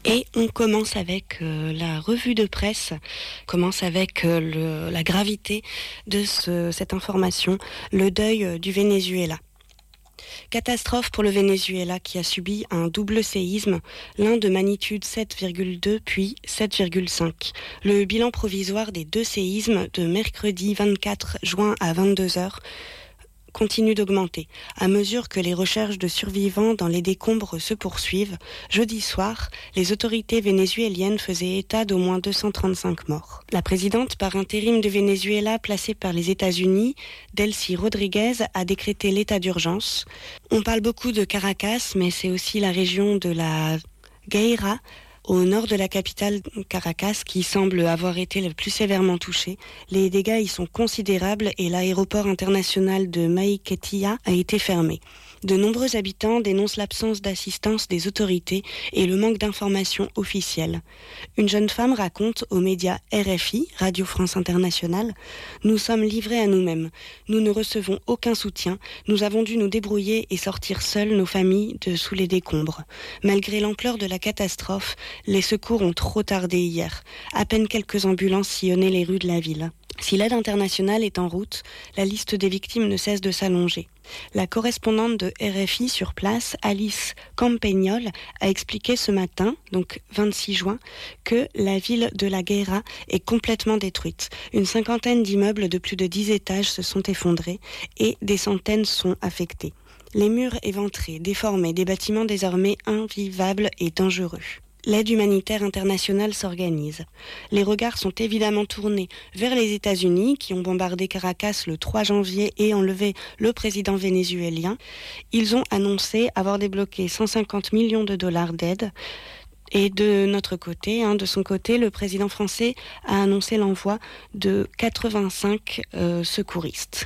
Et on commence avec la revue de presse, commence avec la gravité de cette information, le deuil du Venezuela. Catastrophe pour le Venezuela qui a subi un double séisme, l'un de magnitude 7,2 puis 7,5. Le bilan provisoire des deux séismes de mercredi 24 juin à 22h continue d'augmenter. À mesure que les recherches de survivants dans les décombres se poursuivent, jeudi soir, les autorités vénézuéliennes faisaient état d'au moins 235 morts. La présidente par intérim du Venezuela, placée par les États-Unis, Delcy Rodriguez, a décrété l'état d'urgence. On parle beaucoup de Caracas, mais c'est aussi la région de la Guaira, au nord de la capitale Caracas, qui semble avoir été le plus sévèrement touchée. Les dégâts y sont considérables et l'aéroport international de Maiquetía a été fermé. De nombreux habitants dénoncent l'absence d'assistance des autorités et le manque d'informations officielles. Une jeune femme raconte aux médias RFI, Radio France Internationale, « Nous sommes livrés à nous-mêmes. Nous ne recevons aucun soutien. Nous avons dû nous débrouiller et sortir seuls nos familles de sous les décombres. Malgré l'ampleur de la catastrophe, les secours ont trop tardé hier. À peine quelques ambulances sillonnaient les rues de la ville. Si l'aide internationale est en route, la liste des victimes ne cesse de s'allonger. La correspondante de RFI sur place, Alice Campagnol, a expliqué ce matin, donc 26 juin, que la ville de La Guaira est complètement détruite. Une cinquantaine d'immeubles de plus de 10 étages se sont effondrés et des centaines sont affectés. Les murs éventrés, déformés, des bâtiments désormais invivables et dangereux. L'aide humanitaire internationale s'organise. Les regards sont évidemment tournés vers les États-Unis qui ont bombardé Caracas le 3 janvier et enlevé le président vénézuélien. Ils ont annoncé avoir débloqué 150 millions de dollars d'aide. Et de notre côté, de son côté, le président français a annoncé l'envoi de 85 secouristes.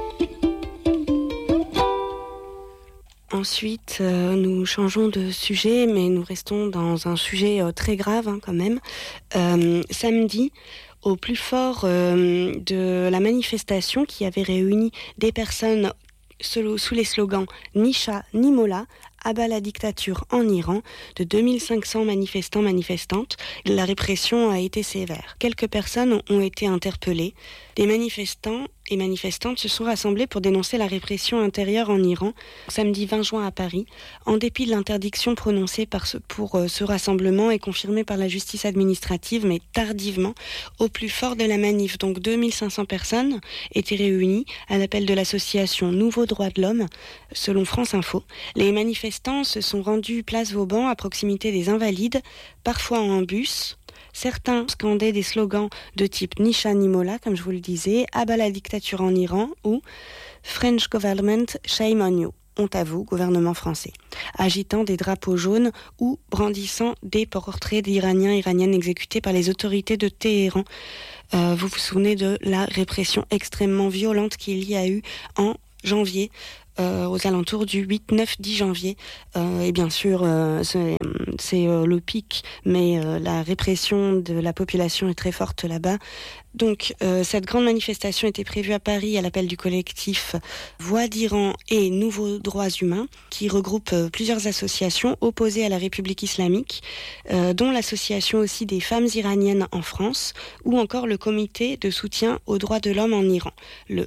Ensuite, nous changeons de sujet, mais nous restons dans un sujet très grave quand même. Samedi, au plus fort de la manifestation qui avait réuni des personnes sous les slogans « Ni chat, ni mollah », à bas la dictature en Iran, de 2500 manifestants-manifestantes, la répression a été sévère. Quelques personnes ont été interpellées. Des manifestants et manifestantes se sont rassemblés pour dénoncer la répression intérieure en Iran, samedi 20 juin à Paris, en dépit de l'interdiction prononcée pour ce rassemblement et confirmée par la justice administrative, mais tardivement, au plus fort de la manif. Donc 2500 personnes étaient réunies à l'appel de l'association Nouveaux Droits de l'Homme, selon France Info. Les manifestants se sont rendus place Vauban à proximité des Invalides, parfois en bus. Certains scandaient des slogans de type « Ni chat ni mollah », comme je vous le disais, « Abat la dictature en Iran » ou « French government, shame on you ». Honte à vous, gouvernement français, agitant des drapeaux jaunes ou brandissant des portraits d'Iraniens et Iraniennes exécutés par les autorités de Téhéran. Vous vous souvenez de la répression extrêmement violente qu'il y a eu en janvier, aux alentours du 8, 9, 10 janvier. Et bien sûr, c'est le pic, mais la répression de la population est très forte là-bas. Donc, cette grande manifestation était prévue à Paris à l'appel du collectif Voix d'Iran et Nouveaux Droits Humains, qui regroupe plusieurs associations opposées à la République islamique, dont l'association aussi des femmes iraniennes en France, ou encore le comité de soutien aux droits de l'homme en Iran, le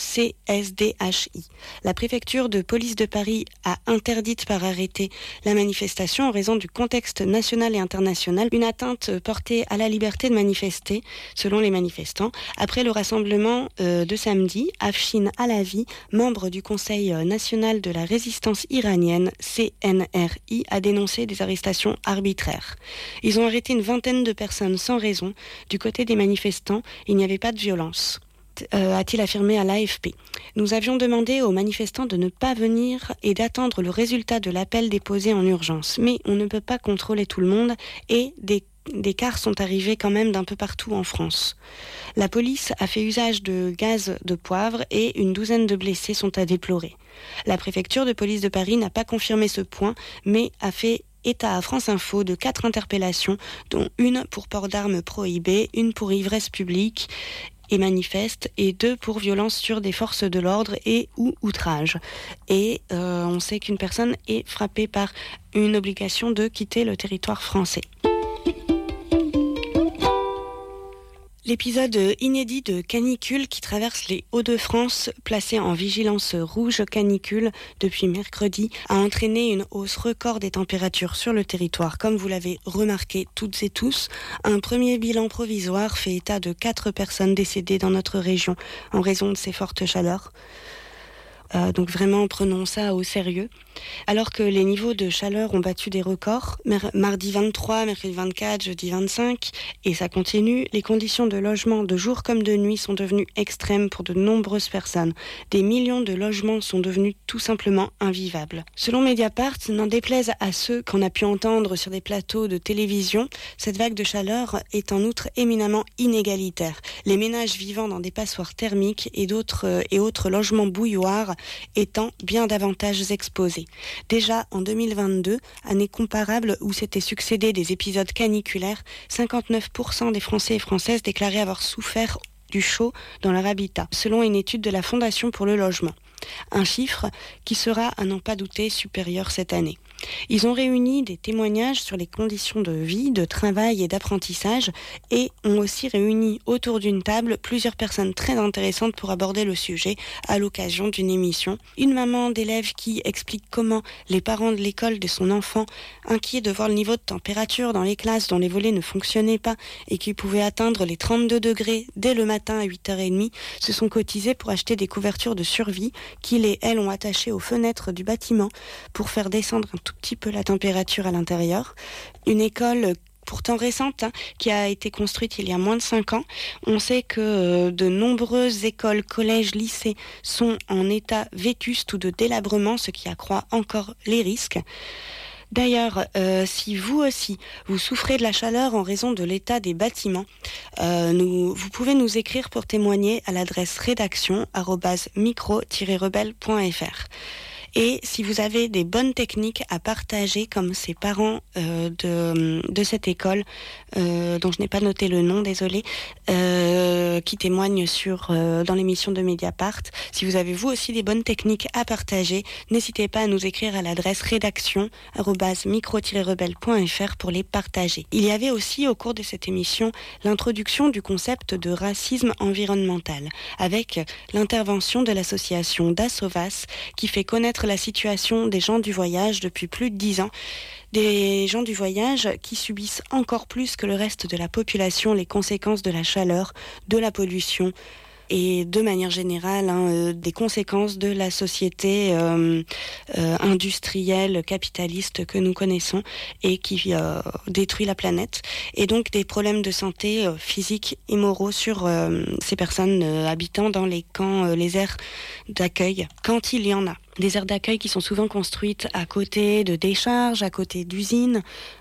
CSDHI. La préfecture de police de Paris a interdit par arrêté la manifestation en raison du contexte national et international, une atteinte portée à la liberté de manifester, selon les manifestants. Après le rassemblement de samedi, Afshin Alavi, membre du Conseil national de la résistance iranienne, CNRI, a dénoncé des arrestations arbitraires. Ils ont arrêté une vingtaine de personnes sans raison. Du côté des manifestants, il n'y avait pas de violence. A-t-il affirmé à l'AFP. Nous avions demandé aux manifestants de ne pas venir et d'attendre le résultat de l'appel déposé en urgence. Mais on ne peut pas contrôler tout le monde et des cars sont arrivés quand même d'un peu partout en France. La police a fait usage de gaz de poivre et une douzaine de blessés sont à déplorer. La préfecture de police de Paris n'a pas confirmé ce point, mais a fait état à France Info de 4 interpellations, dont une pour port d'armes prohibé, une pour ivresse publique et manifeste, et 2 pour violence sur des forces de l'ordre et ou outrage. Et on sait qu'une personne est frappée par une obligation de quitter le territoire français. L'épisode inédit de canicule qui traverse les Hauts-de-France, placé en vigilance rouge canicule depuis mercredi, a entraîné une hausse record des températures sur le territoire. Comme vous l'avez remarqué toutes et tous, un premier bilan provisoire fait état de 4 personnes décédées dans notre région en raison de ces fortes chaleurs. Donc vraiment, prenons ça au sérieux. Alors que les niveaux de chaleur ont battu des records, mardi 23, mercredi 24, jeudi 25, et ça continue, les conditions de logement de jour comme de nuit sont devenues extrêmes pour de nombreuses personnes. Des millions de logements sont devenus tout simplement invivables. Selon Mediapart, n'en déplaise à ceux qu'on a pu entendre sur des plateaux de télévision, cette vague de chaleur est en outre éminemment inégalitaire. Les ménages vivant dans des passoires thermiques et autres logements bouilloires étant bien davantage exposés. Déjà en 2022, année comparable où s'étaient succédés des épisodes caniculaires, 59% des Français et Françaises déclaraient avoir souffert du chaud dans leur habitat, selon une étude de la Fondation pour le logement. Un chiffre qui sera, à n'en pas douter, supérieur cette année. Ils ont réuni des témoignages sur les conditions de vie, de travail et d'apprentissage et ont aussi réuni autour d'une table plusieurs personnes très intéressantes pour aborder le sujet à l'occasion d'une émission. Une maman d'élève qui explique comment les parents de l'école de son enfant, inquiets de voir le niveau de température dans les classes dont les volets ne fonctionnaient pas et qui pouvaient atteindre les 32 degrés dès le matin à 8h30, se sont cotisés pour acheter des couvertures de survie qu'ils et elles ont attachées aux fenêtres du bâtiment pour faire descendre un tout petit peu la température à l'intérieur. Une école pourtant récente, qui a été construite il y a moins de 5 ans. On sait que de nombreuses écoles, collèges, lycées sont en état vétuste ou de délabrement, ce qui accroît encore les risques. D'ailleurs, si vous aussi, vous souffrez de la chaleur en raison de l'état des bâtiments, vous pouvez nous écrire pour témoigner à l'adresse rédaction@micro-rebelle.fr. Et si vous avez des bonnes techniques à partager, comme ces parents de cette école, dont je n'ai pas noté le nom, désolé, qui témoignent dans l'émission de Mediapart, si vous avez vous aussi des bonnes techniques à partager, n'hésitez pas à nous écrire à l'adresse rédaction@micro-rebelle.fr pour les partager. Il y avait aussi au cours de cette émission l'introduction du concept de racisme environnemental, avec l'intervention de l'association Dasovas, qui fait connaître la situation des gens du voyage depuis plus de 10 ans. Des gens du voyage qui subissent encore plus que le reste de la population les conséquences de la chaleur, de la pollution et de manière générale des conséquences de la société industrielle, capitaliste que nous connaissons et qui détruit la planète. Et donc des problèmes de santé physiques et moraux sur ces personnes habitant dans les camps, les aires d'accueil, quand il y en a. Des aires d'accueil qui sont souvent construites à côté de décharges, à côté d'usines.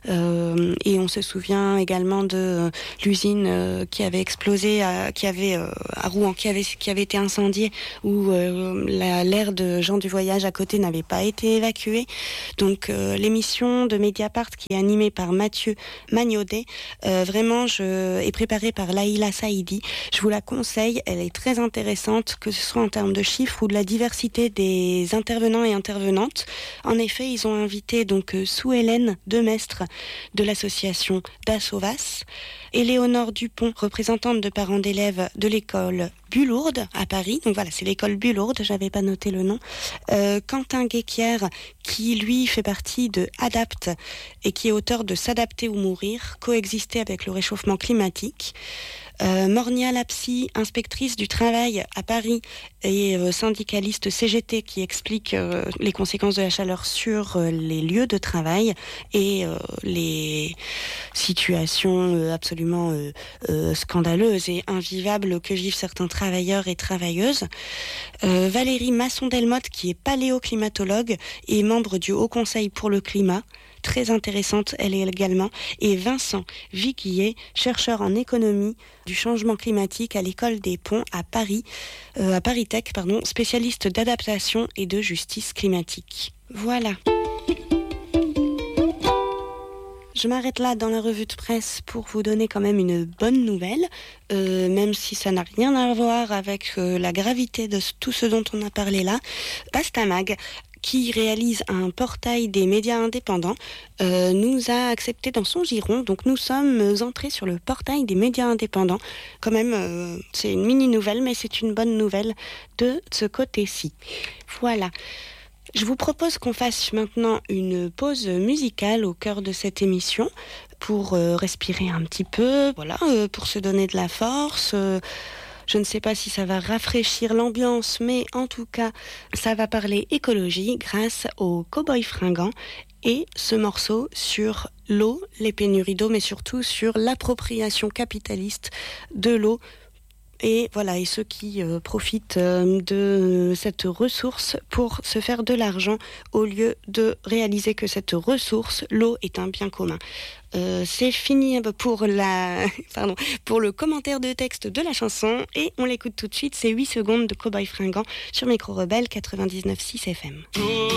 Et on se souvient également de l'usine qui avait explosé, à Rouen, qui avait été incendiée, où l'aire de gens du voyage à côté n'avait pas été évacuée. Donc l'émission de Mediapart, qui est animée par Mathieu Magnaudet, vraiment est préparée par Laïla Saïdi. Je vous la conseille, elle est très intéressante, que ce soit en termes de chiffres ou de la diversité des intervenants et intervenantes. En effet, ils ont invité donc Sue-Hélène Demestre de l'association Dasovas, Éléonore Dupont, représentante de parents d'élèves de l'école Bulourde à Paris. Donc voilà, c'est l'école Bulourde, j'avais pas noté le nom. Quentin Guéquière, qui lui fait partie de Adapt et qui est auteur de S'adapter ou mourir, coexister avec le réchauffement climatique. Mornia Lapsi, inspectrice du travail à Paris et syndicaliste CGT, qui explique les conséquences de la chaleur sur les lieux de travail et les situations absolument scandaleuses et invivables que vivent certains travailleurs et travailleuses. Valérie Masson-Delmotte, qui est paléoclimatologue et membre du Haut Conseil pour le climat, très intéressante elle également, et Vincent Viguier, chercheur en économie du changement climatique à l'école des Ponts à Paris, à Paris Tech, spécialiste d'adaptation et de justice climatique. Voilà. je m'arrête là dans la revue de presse pour vous donner quand même une bonne nouvelle, même si ça n'a rien à voir avec la gravité de tout ce dont on a parlé là. Pastamag, qui réalise un portail des médias indépendants, nous a accepté dans son giron. Donc nous sommes entrés sur le portail des médias indépendants. Quand même, c'est une mini-nouvelle, mais c'est une bonne nouvelle de ce côté-ci. Voilà. Je vous propose qu'on fasse maintenant une pause musicale au cœur de cette émission pour respirer un petit peu, voilà, pour se donner de la force. Je ne sais pas si ça va rafraîchir l'ambiance, mais en tout cas, ça va parler écologie grâce aux Cowboys Fringants et ce morceau sur l'eau, les pénuries d'eau, mais surtout sur l'appropriation capitaliste de l'eau. Et voilà, et ceux qui profitent de cette ressource pour se faire de l'argent au lieu de réaliser que cette ressource, l'eau, est un bien commun. C'est fini pour pour le commentaire de texte de la chanson et on l'écoute tout de suite, c'est 8 secondes de Cowboy Fringant sur Micro Rebelle 99.6 FM.